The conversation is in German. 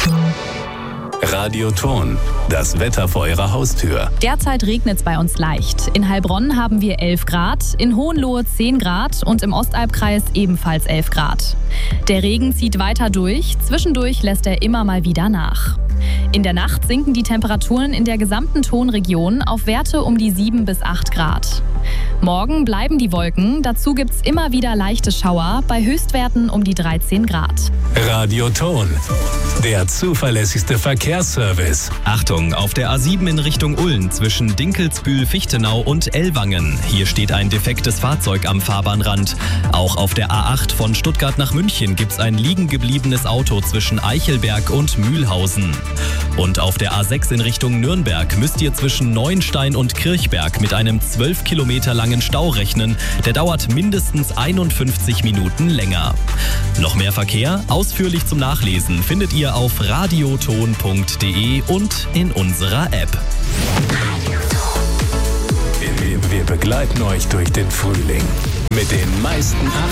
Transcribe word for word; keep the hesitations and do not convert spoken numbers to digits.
Radioton, das Wetter vor Ihrer Haustür. Derzeit regnet es bei uns leicht. In Heilbronn haben wir elf Grad, in Hohenlohe zehn Grad und im Ostalbkreis ebenfalls elf Grad. Der Regen zieht weiter durch, zwischendurch lässt er immer mal wieder nach. In der Nacht sinken die Temperaturen in der gesamten Tonregion auf Werte um die sieben bis acht Grad. Morgen bleiben die Wolken, dazu gibt es immer wieder leichte Schauer bei Höchstwerten um die dreizehn Grad. Radioton, der zuverlässigste Verkehrsservice. Achtung, auf der A sieben in Richtung Ulm zwischen Dinkelsbühl, Fichtenau und Ellwangen. Hier steht ein defektes Fahrzeug am Fahrbahnrand. Auch auf der A acht von Stuttgart nach München gibt es ein liegen gebliebenes Auto zwischen Eichelberg und Mühlhausen. Und auf der A sechs in Richtung Nürnberg müsst ihr zwischen Neuenstein und Kirchberg mit einem zwölf Kilometer langen Stau rechnen. Der dauert mindestens einundfünfzig Minuten länger. Noch mehr Verkehr? Ausführlich zum Nachlesen findet ihr auf radioton punkt de und in unserer App. Wir begleiten euch durch den Frühling mit den meisten